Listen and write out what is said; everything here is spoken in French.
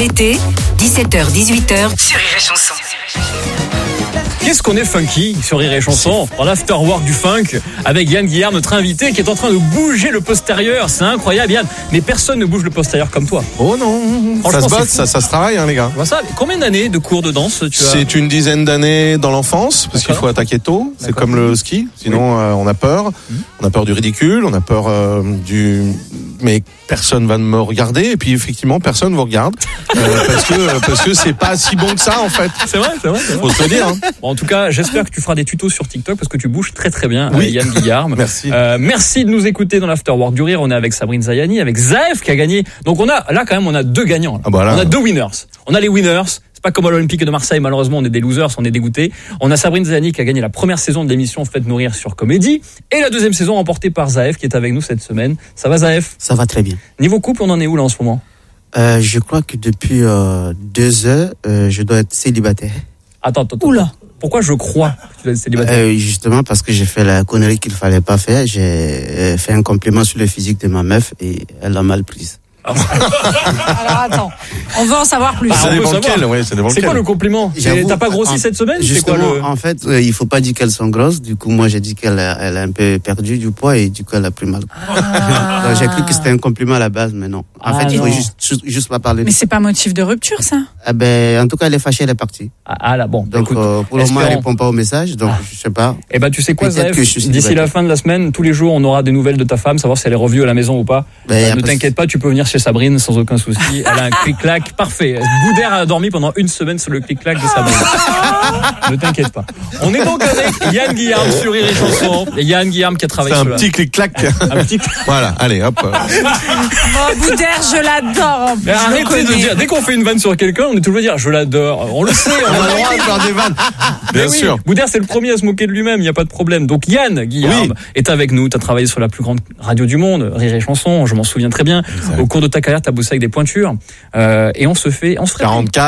l'été, 17h-18h sur Rire et Chanson. Qu'est-ce qu'on est funky sur Rire et Chanson dans l'afterwork du funk avec Yann Guillard, notre invité, qui est en train de bouger le postérieur. C'est incroyable, Yann. Mais personne ne bouge le postérieur comme toi. Oh non, ça se bosse, ça se travaille, hein, les gars. Ça, combien d'années de cours de danse tu as? C'est une dizaine d'années dans l'enfance, parce qu'il faut attaquer tôt. C'est comme le ski, sinon on a peur. On a peur du ridicule, on a peur mais personne va me regarder, et puis effectivement personne vous regarde parce que c'est pas si bon que ça en fait. C'est vrai. Faut se le dire. Hein. Bon, en tout cas, j'espère que tu feras des tutos sur TikTok parce que tu bouges très très bien, Yann Guillard. Merci. Merci de nous écouter dans l'Afterwork du Rire. On est avec Sabrine Zayani, avec Zaev qui a gagné. Donc on a deux gagnants. Là. Ah bah là. On a deux winners. On a les winners. C'est pas comme à l'Olympique de Marseille, malheureusement, on est des losers, on est dégoûtés. On a Sabrine Zayani qui a gagné la première saison de l'émission Faites-nous rire sur Comédie. Et la deuxième saison remportée par Zaev qui est avec nous cette semaine. Ça va, Zaev? Ça va très bien. Niveau couple, on en est où là en ce moment? Je crois que depuis 2 heures, je dois être célibataire. Attends. Oula. Pourquoi je crois que tu dois être célibataire? Justement parce que j'ai fait la connerie qu'il fallait pas faire. J'ai fait un compliment sur le physique de ma meuf et elle l'a mal prise. Alors attends, on veut en savoir plus. Ça dépend lequel, C'est quoi le compliment? T'as pas grossi cette semaine? Justement, c'est quoi en fait, il faut pas dire qu'elles sont grosses. Du coup, moi, j'ai dit qu'elle a un peu perdu du poids et du coup, elle a pris mal. Donc, j'ai cru que c'était un compliment à la base, mais non. En fait, il faut juste pas parler. Mais c'est pas motif de rupture, ça? En tout cas, elle est fâchée, elle est partie. Bon. Donc, écoute, pour le moment, elle répond pas au message, donc je sais pas. Tu sais quoi, Zaev? D'ici célibataire. la fin de la semaine, tous les jours, on aura des nouvelles de ta femme, savoir si elle est revenue à la maison ou pas. Ne t'inquiète pas, tu peux venir chez Sabrine sans aucun souci. Elle a un clic-clac parfait. Boudère a dormi pendant 1 semaine sur le clic-clac de Sabrine. Ne t'inquiète pas. On est donc avec Yann Guillard sur Rire et Chanson. Et Yann Guillard qui a travaillé sur petit clic-clac. Voilà, allez, hop. Boudère, je l'adore. Mais arrêtez de dire, dès qu'on fait une vanne sur quelqu'un, on est toujours à dire je l'adore. On le sait, on a le droit de faire des vannes. Bien sûr. Boudère, c'est le premier à se moquer de lui-même, il n'y a pas de problème. Donc Yann Guillard est avec nous. Tu as travaillé sur la plus grande radio du monde, Rire et Chanson, je m'en souviens très bien. Au cours de ta carrière, tu as bossé avec des pointures. Et on se ferait 44.